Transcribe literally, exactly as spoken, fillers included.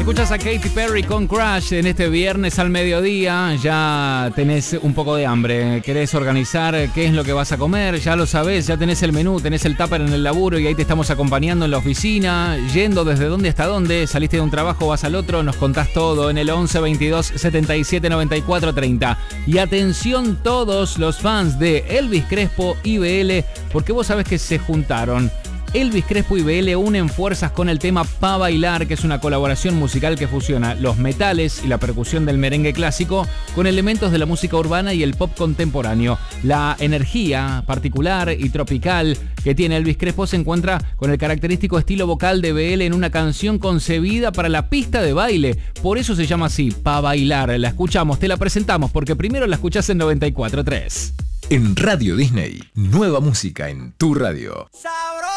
Escuchas a Katy Perry con Crash en este viernes al mediodía. Ya tenés un poco de hambre, querés organizar qué es lo que vas a comer, ya lo sabés, ya tenés el menú, tenés el tupper en el laburo y ahí te estamos acompañando en la oficina, yendo desde dónde hasta dónde, saliste de un trabajo, vas al otro, nos contás todo en el once veintidós setenta y siete noventa y cuatro treinta. Y atención todos los fans de Elvis Crespo y B L, porque vos sabés que se juntaron. Elvis Crespo y B L unen fuerzas con el tema Pa' Bailar, que es una colaboración musical que fusiona los metales y la percusión del merengue clásico con elementos de la música urbana y el pop contemporáneo. La energía particular y tropical que tiene Elvis Crespo se encuentra con el característico estilo vocal de B L en una canción concebida para la pista de baile. Por eso se llama así, Pa' Bailar. La escuchamos, te la presentamos, porque primero la escuchás en noventa y cuatro tres. En Radio Disney, nueva música en tu radio.